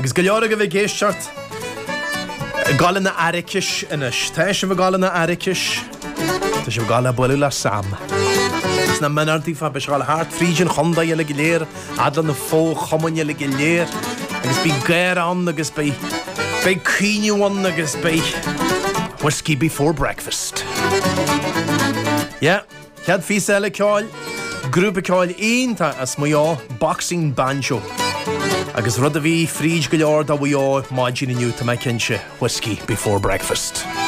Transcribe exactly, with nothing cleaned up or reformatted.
Agus go leor go bheith géisteart Galna Aricish inis. Tá sé bh galna Aricish. Tá sé bh galna buú le Sam. Is na menartí fa be gáil hart frígin chonda le go léir, adlan na fó chomanne le go léir, agus bí gair an agus bí bí cíniuan agus bí whiskey before breakfast. Yeah, cead fi le ceáil, grúpa ceáil aonanta as muá boxing banjo. Agus rud a bhí fríd go leor da bhíá maidjin iniu tá mai cinse whiskey before breakfast.